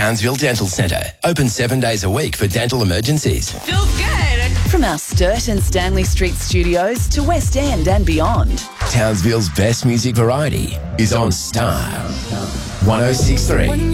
Townsville Dental Centre. Open 7 days a week for dental emergencies. Feels good. From our Sturt and Stanley Street studios to West End and beyond. Townsville's best music variety is on Star 106.3.